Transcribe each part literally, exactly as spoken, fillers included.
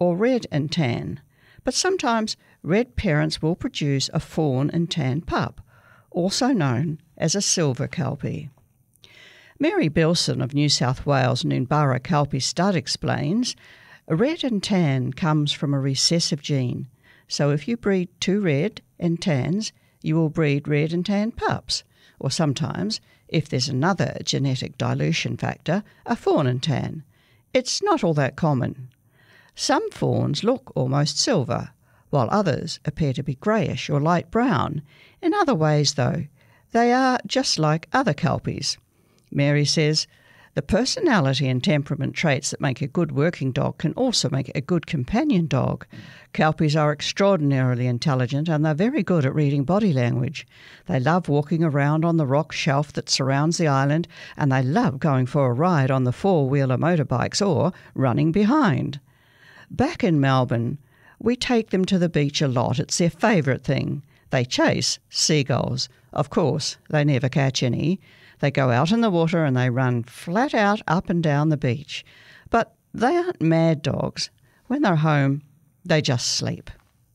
or red and tan, but sometimes red parents will produce a fawn and tan pup, also known as a silver Kelpie. Mary Bilson of New South Wales Noonbara Kelpie Stud explains, red and tan comes from a recessive gene, so if you breed two red and tans, you will breed red and tan pups, or sometimes, if there's another genetic dilution factor, a fawn and tan. It's not all that common. Some fawns look almost silver, while others appear to be greyish or light brown. In other ways, though, they are just like other Kelpies. Mary says, the personality and temperament traits that make a good working dog can also make a good companion dog. Kelpies are extraordinarily intelligent and they're very good at reading body language. They love walking around on the rock shelf that surrounds the island, and they love going for a ride on the four-wheeler motorbikes or running behind. Back in Melbourne, we take them to the beach a lot. It's their favourite thing. They chase seagulls. Of course, they never catch any. They go out in the water and they run flat out up and down the beach. But they aren't mad dogs. When they're home, they just sleep.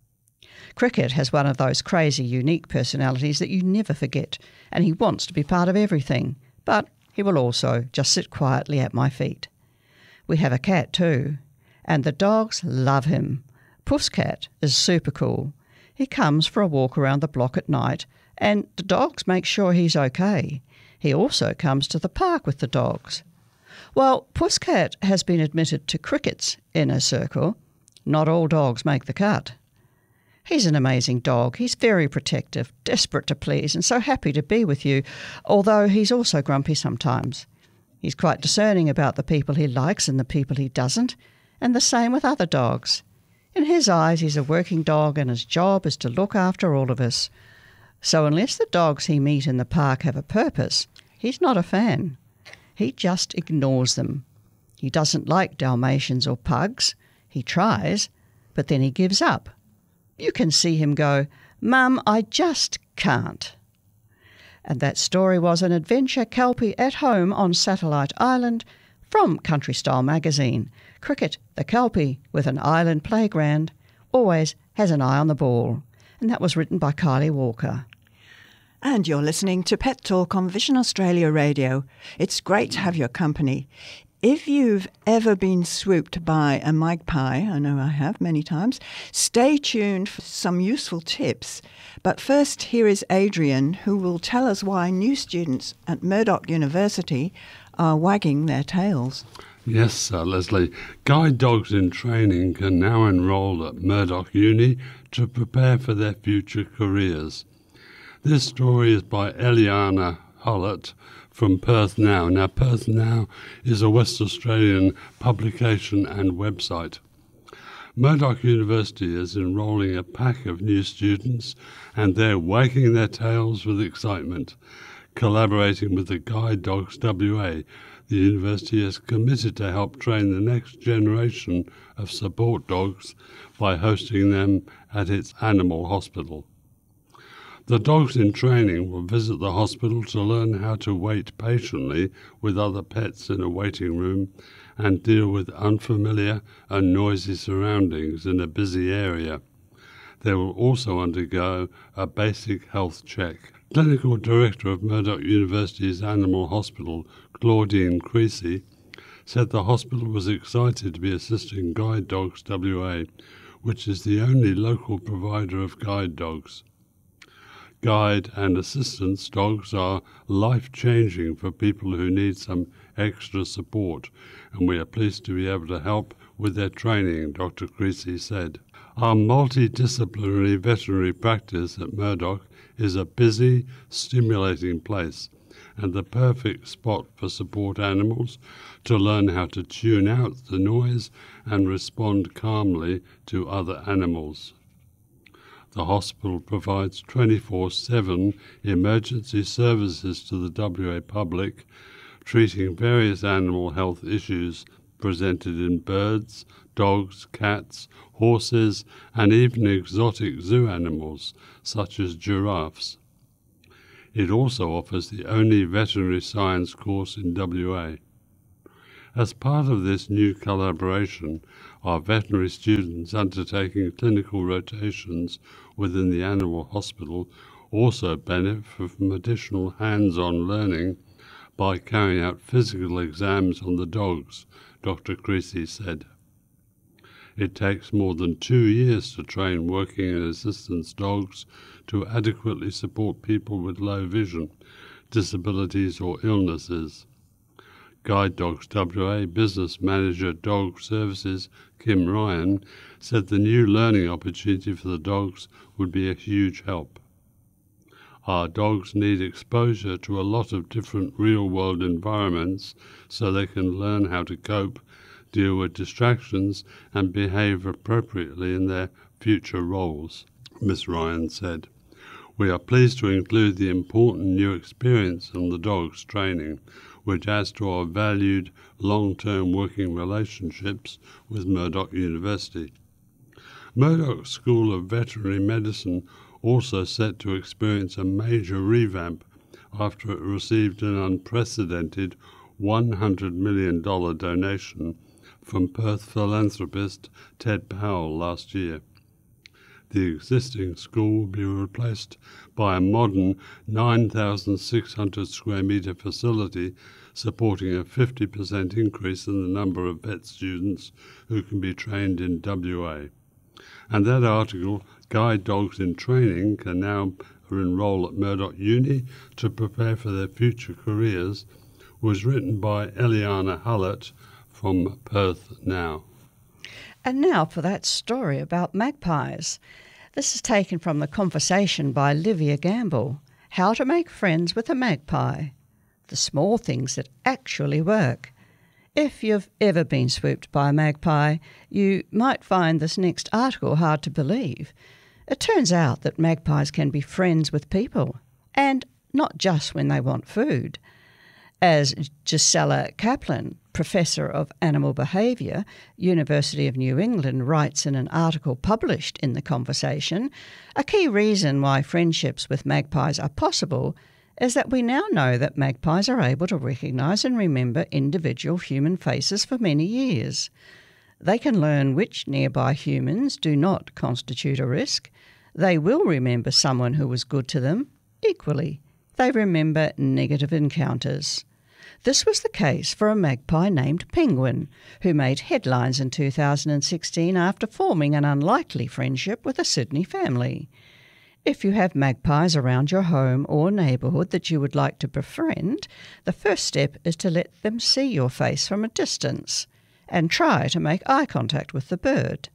Cricket has one of those crazy, unique personalities that you never forget, and he wants to be part of everything, but he will also just sit quietly at my feet. We have a cat too, and the dogs love him. Pusscat is super cool. He comes for a walk around the block at night, and the dogs make sure he's okay. He also comes to the park with the dogs. Well, Pusscat has been admitted to Cricket's inner circle. Not all dogs make the cut. He's an amazing dog. He's very protective, desperate to please, and so happy to be with you, although he's also grumpy sometimes. He's quite discerning about the people he likes and the people he doesn't, and the same with other dogs. In his eyes, he's a working dog, and his job is to look after all of us. So unless the dogs he meets in the park have a purpose, he's not a fan. He just ignores them. He doesn't like Dalmatians or pugs. He tries, but then he gives up. You can see him go, "Mum, I just can't." And that story was an Adventure Kelpie at Home on Satellite Island from Country Style magazine. Cricket, the Kelpie with an island playground, always has an eye on the ball. And that was written by Kylie Walker. And you're listening to Pet Talk on Vision Australia Radio. It's great to have your company. If you've ever been swooped by a magpie, I know I have many times, stay tuned for some useful tips. But first, here is Adrian, who will tell us why new students at Murdoch University are wagging their tails. Yes, uh, Leslie. Guide dogs in training can now enrol at Murdoch Uni to prepare for their future careers. This story is by Eliana Hollett from Perth Now. Now, Perth Now is a West Australian publication and website. Murdoch University is enrolling a pack of new students, and they're wagging their tails with excitement. Collaborating with the Guide Dogs W A, the university is committed to help train the next generation of support dogs by hosting them at its animal hospital. The dogs in training will visit the hospital to learn how to wait patiently with other pets in a waiting room and deal with unfamiliar and noisy surroundings in a busy area. They will also undergo a basic health check. Clinical Director of Murdoch University's Animal Hospital, Claudine Creasy, said the hospital was excited to be assisting Guide Dogs W A, which is the only local provider of guide dogs. Guide and assistance dogs are life-changing for people who need some extra support, and we are pleased to be able to help with their training, Doctor Creasy said. Our multidisciplinary veterinary practice at Murdoch is a busy, stimulating place and the perfect spot for support animals to learn how to tune out the noise and respond calmly to other animals. The hospital provides twenty-four seven emergency services to the W A public, treating various animal health issues presented in birds, dogs, cats, horses, and even exotic zoo animals, such as giraffes. It also offers the only veterinary science course in W A. As part of this new collaboration, Our veterinary students undertaking clinical rotations within the animal hospital also benefit from additional hands-on learning by carrying out physical exams on the dogs, Doctor Creasy said. It takes more than two years to train working and assistance dogs to adequately support people with low vision, disabilities or illnesses. Guide Dogs W A Business Manager Dog Services Kim Ryan said the new learning opportunity for the dogs would be a huge help. Our dogs need exposure to a lot of different real-world environments so they can learn how to cope, deal with distractions and behave appropriately in their future roles, Miz Ryan said. We are pleased to include the important new experience on the dogs training, which adds to our valued long-term working relationships with Murdoch University. Murdoch School of Veterinary Medicine also set to experience a major revamp after it received an unprecedented one hundred million dollars donation from Perth philanthropist Ted Powell last year. The existing school will be replaced by a modern nine thousand six hundred square metre facility supporting a fifty percent increase in the number of vet students who can be trained in W A. And that article, Guide Dogs in Training Can Now Enrol at Murdoch Uni to Prepare for Their Future Careers, was written by Eliana Hullett from Perth Now. And now for that story about magpies. This is taken from The Conversation by Livia Gamble. How to Make Friends with a Magpie. The small things that actually work. If you've ever been swooped by a magpie, you might find this next article hard to believe. It turns out that magpies can be friends with people, and not just when they want food. As Gisela Kaplan, Professor of Animal Behaviour, University of New England, writes in an article published in The Conversation, a key reason why friendships with magpies are possible is that we now know that magpies are able to recognise and remember individual human faces for many years. They can learn which nearby humans do not constitute a risk. They will remember someone who was good to them. Equally, they remember negative encounters. This was the case for a magpie named Penguin, who made headlines in two thousand sixteen after forming an unlikely friendship with a Sydney family. If you have magpies around your home or neighbourhood that you would like to befriend, the first step is to let them see your face from a distance and try to make eye contact with the bird.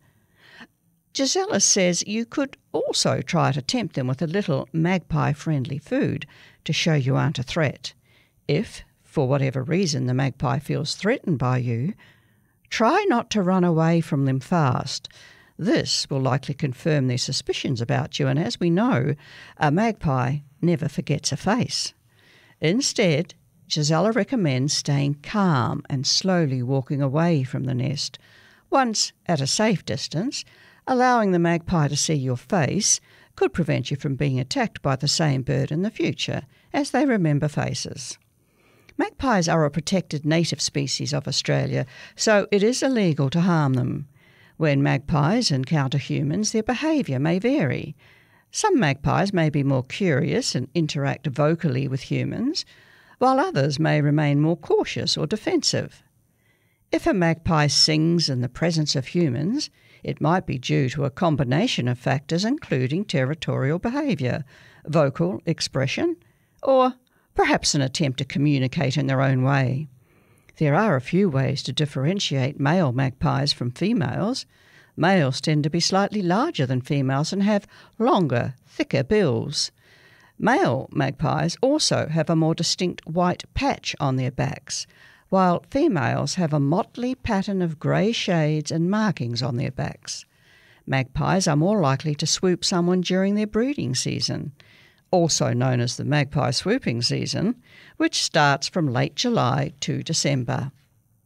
Gisela says you could also try to tempt them with a little magpie-friendly food to show you aren't a threat. If, for whatever reason, the magpie feels threatened by you, try not to run away from them fast. This will likely confirm their suspicions about you, and as we know, a magpie never forgets a face. Instead, Gisela recommends staying calm and slowly walking away from the nest. Once at a safe distance, allowing the magpie to see your face could prevent you from being attacked by the same bird in the future, as they remember faces. Magpies are a protected native species of Australia, so it is illegal to harm them. When magpies encounter humans, their behaviour may vary. Some magpies may be more curious and interact vocally with humans, while others may remain more cautious or defensive. If a magpie sings in the presence of humans, it might be due to a combination of factors including territorial behaviour, vocal expression, or perhaps an attempt to communicate in their own way. There are a few ways to differentiate male magpies from females. Males tend to be slightly larger than females and have longer, thicker bills. Male magpies also have a more distinct white patch on their backs, while females have a motley pattern of grey shades and markings on their backs. Magpies are more likely to swoop someone during their breeding season, also known as the magpie swooping season, which starts from late July to December.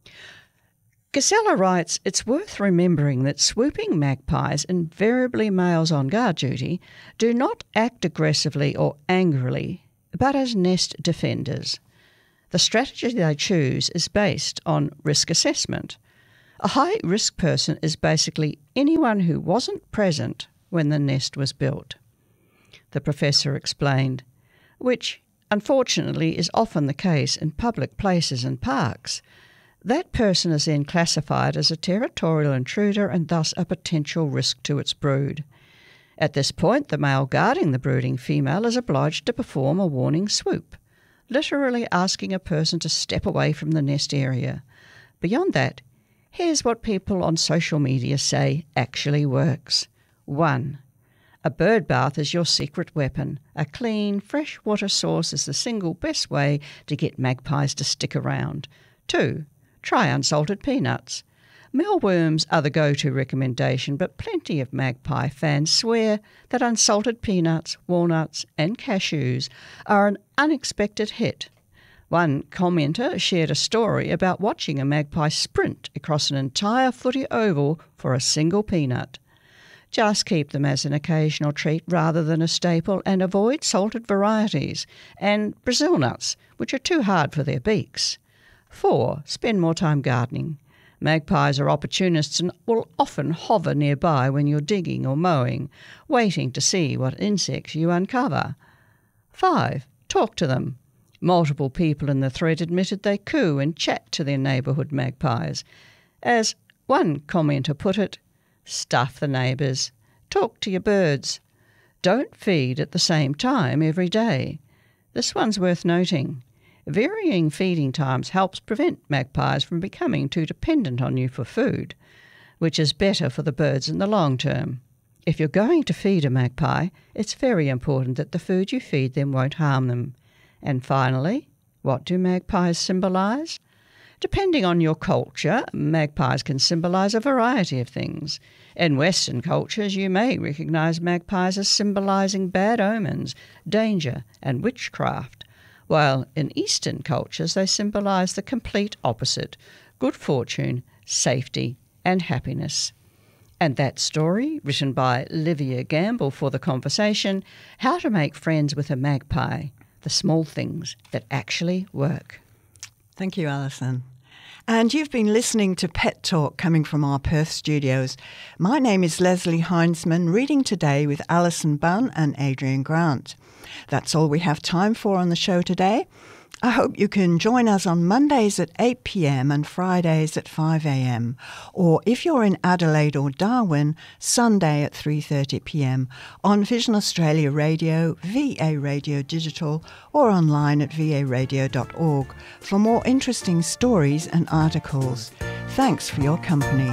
Gisela writes, it's worth remembering that swooping magpies, invariably males on guard duty, do not act aggressively or angrily, but as nest defenders. The strategy they choose is based on risk assessment. A high-risk person is basically anyone who wasn't present when the nest was built, the professor explained, which unfortunately is often the case in public places and parks. That person is then classified as a territorial intruder and thus a potential risk to its brood. At this point, the male guarding the brooding female is obliged to perform a warning swoop, literally asking a person to step away from the nest area. Beyond that, here's what people on social media say actually works. One, a bird bath is your secret weapon. A clean, fresh water source is the single best way to get magpies to stick around. Two, try unsalted peanuts. Mealworms are the go-to recommendation, but plenty of magpie fans swear that unsalted peanuts, walnuts and cashews are an unexpected hit. One commenter shared a story about watching a magpie sprint across an entire footy oval for a single peanut. Just keep them as an occasional treat rather than a staple, and avoid salted varieties and Brazil nuts, which are too hard for their beaks. Four, spend more time gardening. Magpies are opportunists and will often hover nearby when you're digging or mowing, waiting to see what insects you uncover. Five, talk to them. Multiple people in the thread admitted they coo and chat to their neighbourhood magpies. As one commenter put it, stuff the neighbours, talk to your birds. Don't feed at the same time every day. This one's worth noting. Varying feeding times helps prevent magpies from becoming too dependent on you for food, which is better for the birds in the long term. If you're going to feed a magpie, it's very important that the food you feed them won't harm them. And finally, what do magpies symbolise? Depending on your culture, magpies can symbolise a variety of things. In Western cultures, you may recognise magpies as symbolising bad omens, danger and witchcraft, while in Eastern cultures they symbolise the complete opposite, good fortune, safety and happiness. And that story, written by Livia Gamble for The Conversation, How to Make Friends with a Magpie, the small things that actually work. Thank you, Alison. And you've been listening to Pet Talk coming from our Perth studios. My name is Leslie Heinzman, reading today with Alison Bunn and Adrian Grant. That's all we have time for on the show today. I hope you can join us on Mondays at eight p m and Fridays at five a m, or if you're in Adelaide or Darwin, Sunday at three thirty p m on Vision Australia Radio, V A Radio Digital, or online at v a radio dot org for more interesting stories and articles. Thanks for your company.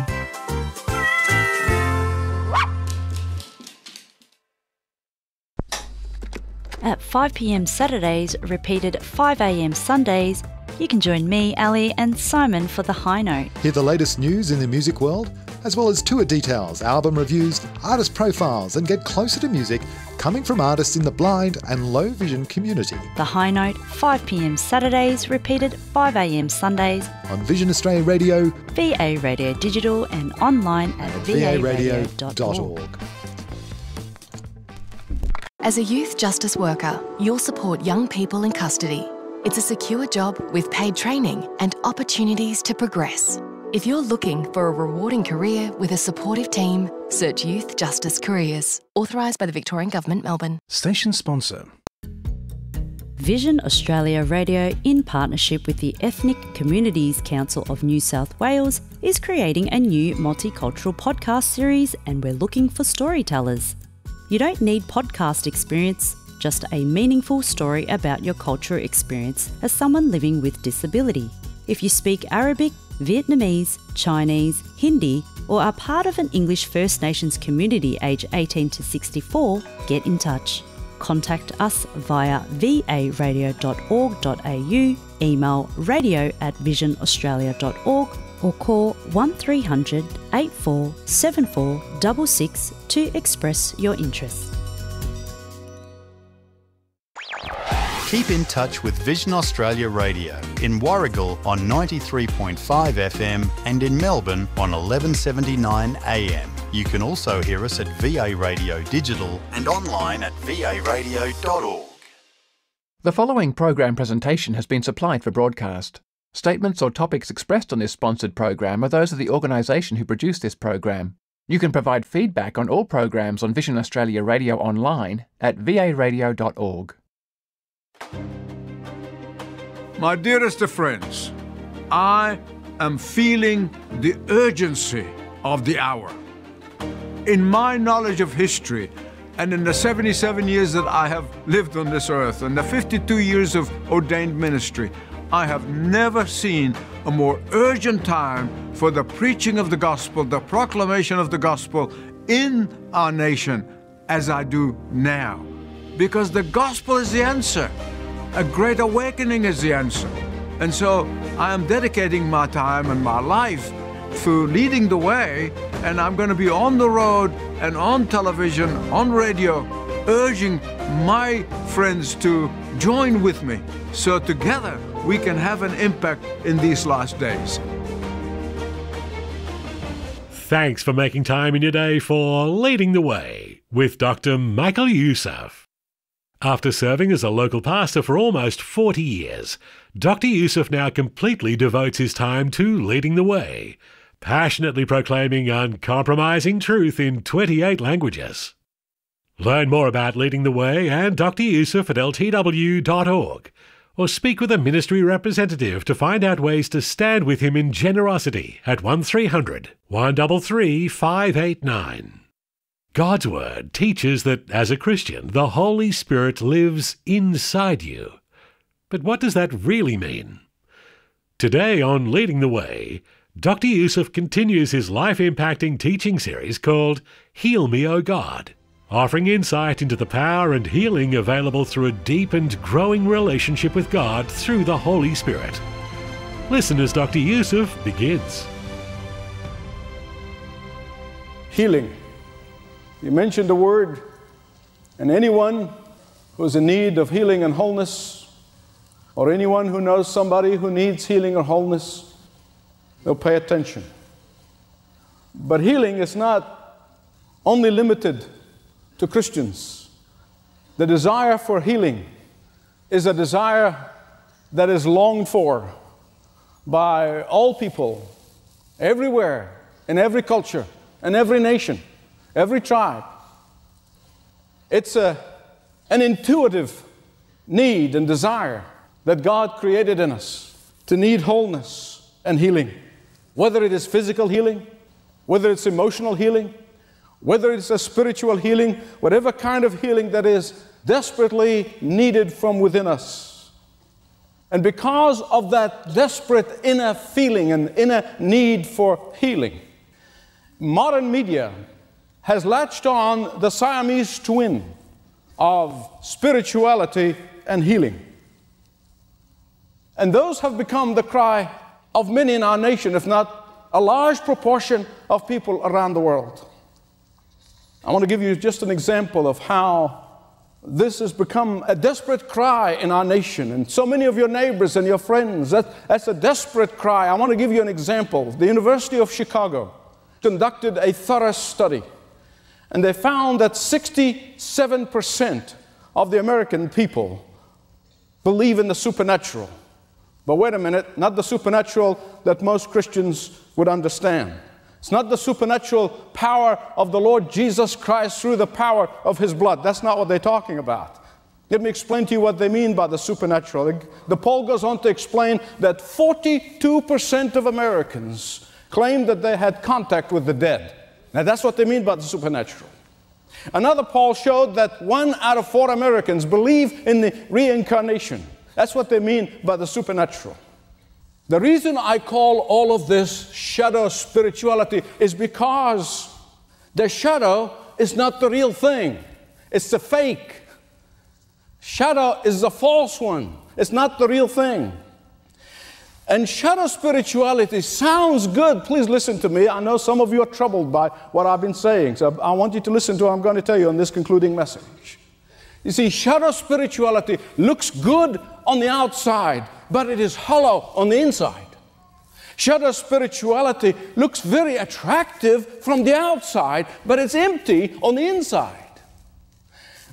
At five p m Saturdays, repeated at five a m Sundays, you can join me, Ali, and Simon for The High Note. Hear the latest news in the music world, as well as tour details, album reviews, artist profiles, and get closer to music coming from artists in the blind and low vision community. The High Note, five p m Saturdays, repeated five a m Sundays on Vision Australia Radio, V A Radio Digital, and online at v a radio dot org. As a youth justice worker, you'll support young people in custody. It's a secure job with paid training and opportunities to progress. If you're looking for a rewarding career with a supportive team, search Youth Justice Careers. Authorised by the Victorian Government, Melbourne. Station sponsor. Vision Australia Radio, in partnership with the Ethnic Communities Council of New South Wales, is creating a new multicultural podcast series, and we're looking for storytellers. You don't need podcast experience, just a meaningful story about your cultural experience as someone living with disability. If you speak Arabic, Vietnamese, Chinese, Hindi, or are part of an English First Nations community aged eighteen to sixty-four, get in touch. Contact us via v a radio dot org dot a u, email radio at vision australia dot org, or call one three hundred, eight four seven four six six to express your interest. Keep in touch with Vision Australia Radio in Warragul on ninety-three point five F M and in Melbourne on eleven seventy-nine A M. You can also hear us at V A Radio Digital and online at v a radio dot org. The following program presentation has been supplied for broadcast. Statements or topics expressed on this sponsored program are those of the organisation who produced this program. You can provide feedback on all programs on Vision Australia Radio online at v a radio dot org. My dearest of friends, I am feeling the urgency of the hour. In my knowledge of history, and in the seventy-seven years that I have lived on this earth, and the fifty-two years of ordained ministry, I have never seen a more urgent time for the preaching of the gospel, the proclamation of the gospel in our nation as I do now. Because the gospel is the answer. A great awakening is the answer. And so I am dedicating my time and my life through leading the way, and I'm going to be on the road and on television, on radio, urging my friends to join with me so together we can have an impact in these last days. Thanks for making time in your day for Leading the Way with Doctor Michael Youssef. After serving as a local pastor for almost forty years, Doctor Youssef now completely devotes his time to leading the way, passionately proclaiming uncompromising truth in twenty-eight languages. Learn more about Leading the Way and Doctor Youssef at l t w dot org, or speak with a ministry representative to find out ways to stand with him in generosity at one three hundred, one three three, five eight nine. God's Word teaches that as a Christian, the Holy Spirit lives inside you. But what does that really mean? Today on Leading the Way, Doctor Youssef continues his life-impacting teaching series called Heal Me, O God, offering insight into the power and healing available through a deep and growing relationship with God through the Holy Spirit. Listen as Doctor Youssef begins. Healing. You mentioned the word, and anyone who's in need of healing and wholeness, or anyone who knows somebody who needs healing or wholeness, they'll pay attention. But healing is not only limited to Christians. The desire for healing is a desire that is longed for by all people, everywhere, in every culture, in every nation, every tribe. It's a, an intuitive need and desire that God created in us to need wholeness and healing. Whether it is physical healing, whether it's emotional healing, whether it's a spiritual healing, whatever kind of healing that is desperately needed from within us. And because of that desperate inner feeling and inner need for healing, modern media has latched on the Siamese twin of spirituality and healing. And those have become the cry of many in our nation, if not a large proportion of people around the world. I want to give you just an example of how this has become a desperate cry in our nation. And so many of your neighbors and your friends, that, that's a desperate cry. I want to give you an example. The University of Chicago conducted a thorough study, and they found that sixty-seven percent of the American people believe in the supernatural. But wait a minute, not the supernatural that most Christians would understand. It's not the supernatural power of the Lord Jesus Christ through the power of His blood. That's not what they're talking about. Let me explain to you what they mean by the supernatural. The poll goes on to explain that forty-two percent of Americans claim that they had contact with the dead. Now that's what they mean by the supernatural. Another poll showed that one out of four Americans believe in the reincarnation. That's what they mean by the supernatural. The reason I call all of this shadow spirituality is because the shadow is not the real thing. It's the fake. Shadow is the false one. It's not the real thing. And shadow spirituality sounds good. Please listen to me. I know some of you are troubled by what I've been saying, so I want you to listen to what I'm going to tell you in this concluding message. You see, shadow spirituality looks good on the outside, but it is hollow on the inside. Shadow spirituality looks very attractive from the outside, but it's empty on the inside.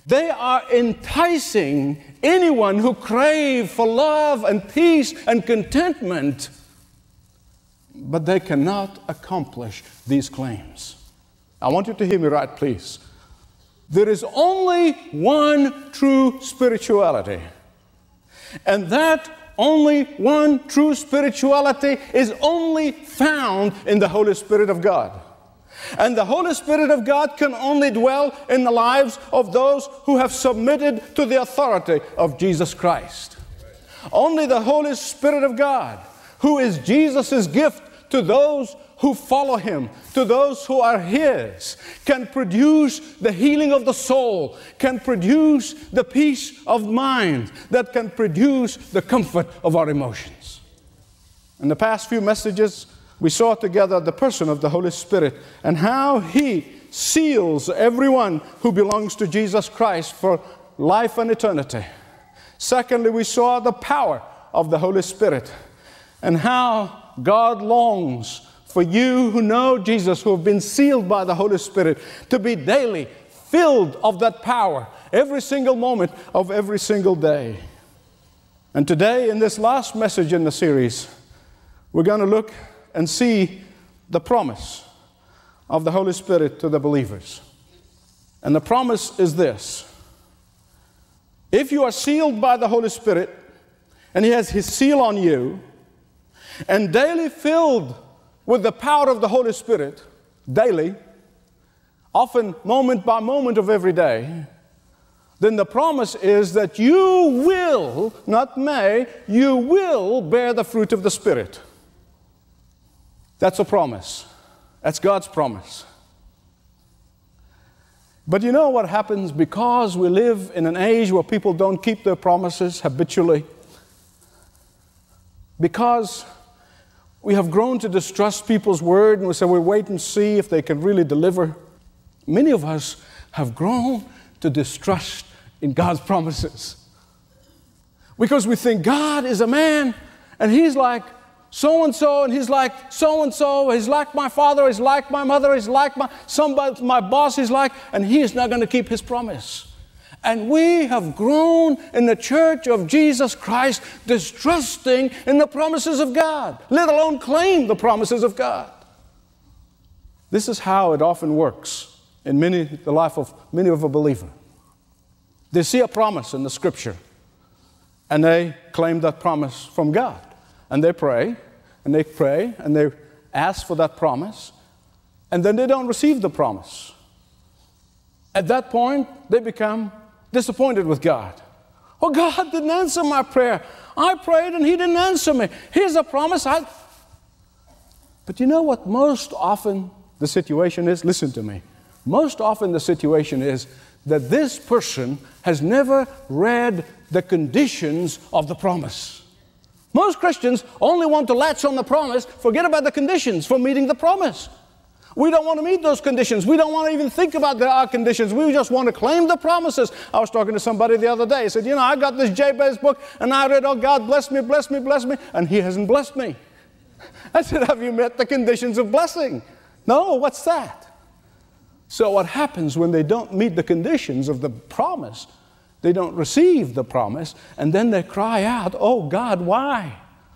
They are enticing anyone who crave for love and peace and contentment, but they cannot accomplish these claims. I want you to hear me right, please. There is only one true spirituality, and that only one true spirituality is only found in the Holy Spirit of God. And the Holy Spirit of God can only dwell in the lives of those who have submitted to the authority of Jesus Christ. Only the Holy Spirit of God, who is Jesus' gift to those who follow Him, to those who are His, can produce the healing of the soul, can produce the peace of mind, that can produce the comfort of our emotions. In the past few messages, we saw together the person of the Holy Spirit and how He seals everyone who belongs to Jesus Christ for life and eternity. Secondly, we saw the power of the Holy Spirit and how God longs for you who know Jesus, who have been sealed by the Holy Spirit, to be daily filled of that power every single moment of every single day. And today, in this last message in the series, we're going to look and see the promise of the Holy Spirit to the believers. And the promise is this: if you are sealed by the Holy Spirit, and He has His seal on you, and daily filled with the power of the Holy Spirit, daily, often moment by moment of every day, then the promise is that you will, not may, you will bear the fruit of the Spirit. That's a promise. That's God's promise. But you know what happens because we live in an age where people don't keep their promises habitually? Because we have grown to distrust people's word, and we say, we'll wait and see if they can really deliver. Many of us have grown to distrust in God's promises. Because we think God is a man, and He's like so-and-so, and He's like so-and-so, He's like my father, He's like my mother, He's like my, somebody, my boss, He's like, and He is not going to keep His promise. And we have grown in the church of Jesus Christ distrusting in the promises of God, let alone claim the promises of God. This is how it often works in many, the life of many of a believer. They see a promise in the Scripture, and they claim that promise from God. And they pray, and they pray, and they ask for that promise, and then they don't receive the promise. At that point, they become disappointed with God. Oh, God didn't answer my prayer. I prayed and He didn't answer me. Here's a promise. I... But you know what most often the situation is? Listen to me. Most often the situation is that this person has never read the conditions of the promise. Most Christians only want to latch on the promise, forget about the conditions for meeting the promise. We don't want to meet those conditions. We don't want to even think about there are conditions. We just want to claim the promises. I was talking to somebody the other day. He said, you know, I got this Jabez book, and I read, oh, God, bless me, bless me, bless me, and He hasn't blessed me. I said, have you met the conditions of blessing? No, what's that? So what happens when they don't meet the conditions of the promise? They don't receive the promise, and then they cry out, oh, God, why?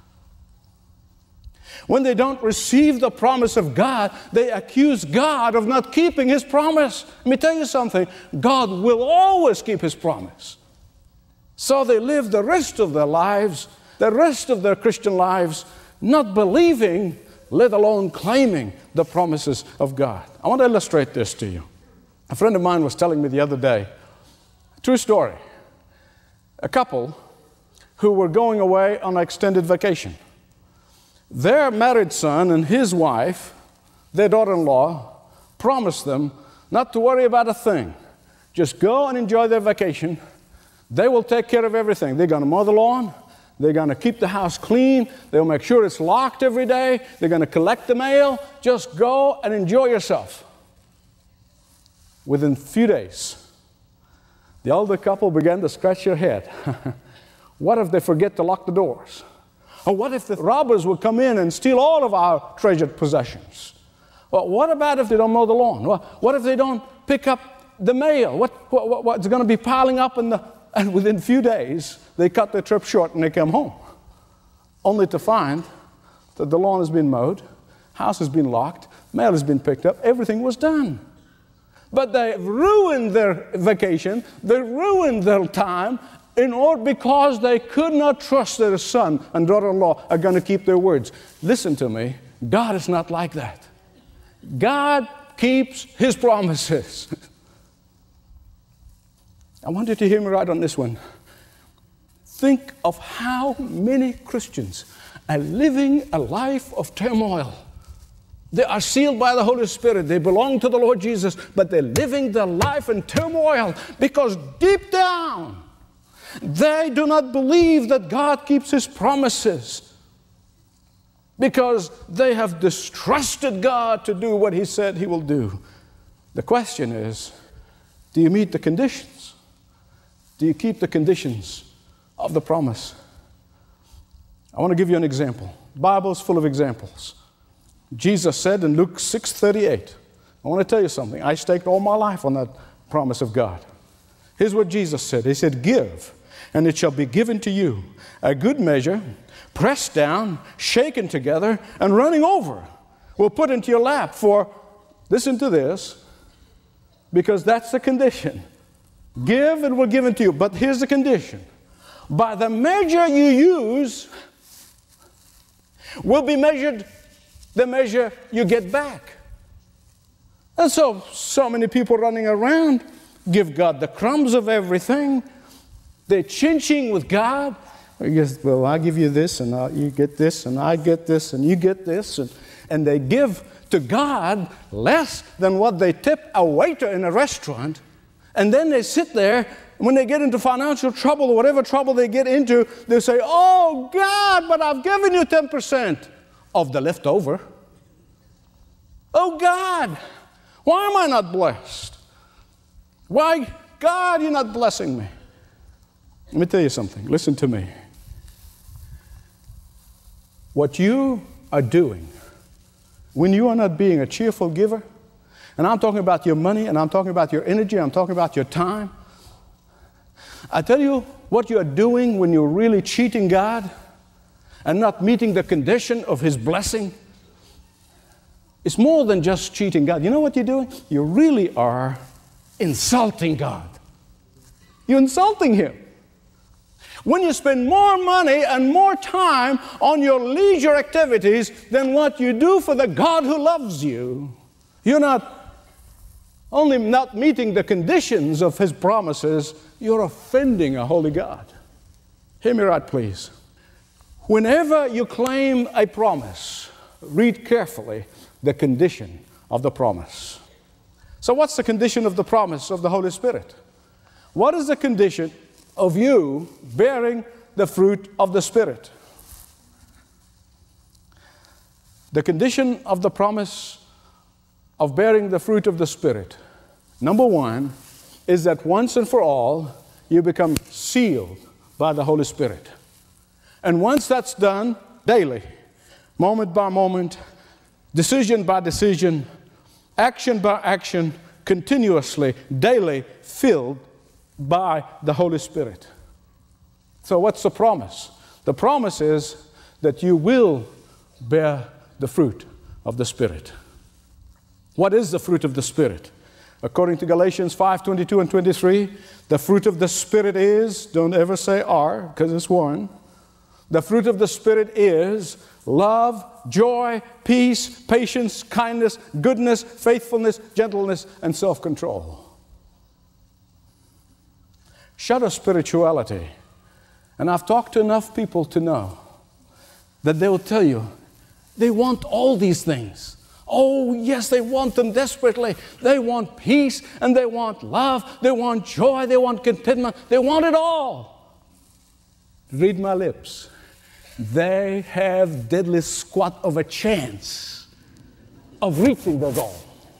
When they don't receive the promise of God, they accuse God of not keeping His promise. Let me tell you something. God will always keep His promise. So they live the rest of their lives, the rest of their Christian lives, not believing, let alone claiming the promises of God. I want to illustrate this to you. A friend of mine was telling me the other day, true story, a couple who were going away on an extended vacation. Their married son and his wife, their daughter-in-law, promised them not to worry about a thing. Just go and enjoy their vacation. They will take care of everything. They're going to mow the lawn. They're going to keep the house clean. They'll make sure it's locked every day. They're going to collect the mail. Just go and enjoy yourself. Within a few days, the older couple began to scratch their head. What if they forget to lock the doors? Or what if the robbers will come in and steal all of our treasured possessions? Well, what about if they don't mow the lawn? Well, what if they don't pick up the mail, what, what, what's going to be piling up in the, and within a few days, they cut their trip short and they come home, only to find that the lawn has been mowed, house has been locked, mail has been picked up, everything was done. But they ruined their vacation, they ruined their time, in order because they could not trust that a son and daughter-in-law are going to keep their words. Listen to me, God is not like that. God keeps His promises. I want you to hear me right on this one. Think of how many Christians are living a life of turmoil. They are sealed by the Holy Spirit. They belong to the Lord Jesus, but they're living their life in turmoil because deep down, they do not believe that God keeps His promises because they have distrusted God to do what He said He will do. The question is, do you meet the conditions? Do you keep the conditions of the promise? I want to give you an example. The Bible's full of examples. Jesus said in Luke six thirty-eight, I want to tell you something. I staked all my life on that promise of God. Here's what Jesus said. He said, give, and it shall be given to you. A good measure, pressed down, shaken together, and running over will put into your lap. For, listen to this, because that's the condition. Give, and it will give it to you. But here's the condition. By the measure you use, will be measured the measure you get back. And so, so many people running around give God the crumbs of everything. They're chinching with God. I guess, well, I give you this, and I'll, you get this, and I get this, and you get this. And, and they give to God less than what they tip a waiter in a restaurant. And then they sit there, and when they get into financial trouble or whatever trouble they get into, they say, oh, God, but I've given you ten percent of the leftover. Oh, God, why am I not blessed? Why, God, you're not blessing me? Let me tell you something. Listen to me. What you are doing when you are not being a cheerful giver, and I'm talking about your money, and I'm talking about your energy, I'm talking about your time. I tell you what you are doing when you're really cheating God and not meeting the condition of His blessing. It's more than just cheating God. You know what you're doing? You really are insulting God. You're insulting Him. When you spend more money and more time on your leisure activities than what you do for the God who loves you, you're not only not meeting the conditions of His promises, you're offending a holy God. Hear me right, please. Whenever you claim a promise, read carefully the condition of the promise. So what's the condition of the promise of the Holy Spirit? What is the condition of you bearing the fruit of the Spirit? The condition of the promise of bearing the fruit of the Spirit, number one, is that once and for all, you become sealed by the Holy Spirit. And once that's done, daily, moment by moment, decision by decision, action by action, continuously, daily, filled by the Holy Spirit. So what's the promise? The promise is that you will bear the fruit of the Spirit. What is the fruit of the Spirit? According to Galatians five twenty-two and twenty-three, the fruit of the Spirit is, don't ever say are, because it's one. The fruit of the Spirit is love, joy, peace, patience, kindness, goodness, faithfulness, gentleness, and self-control. Shadow spirituality. And I've talked to enough people to know that they will tell you they want all these things. Oh, yes, they want them desperately. They want peace, and they want love. They want joy. They want contentment. They want it all. Read my lips. They have deadly squat of a chance of reaching the goal.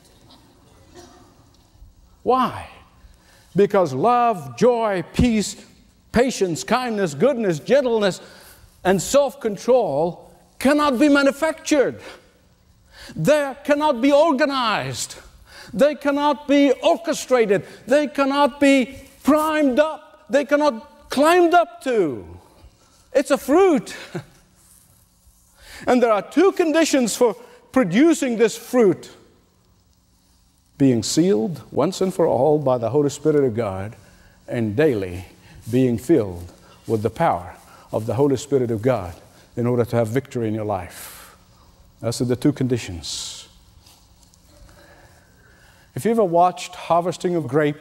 Why? Because love, joy, peace, patience, kindness, goodness, gentleness, and self-control cannot be manufactured. They cannot be organized. They cannot be orchestrated. They cannot be primed up. They cannot climbed up to. It's a fruit. And there are two conditions for producing this fruit: being sealed once and for all by the Holy Spirit of God, and daily being filled with the power of the Holy Spirit of God in order to have victory in your life. Those are the two conditions. If you ever watched harvesting of grapes,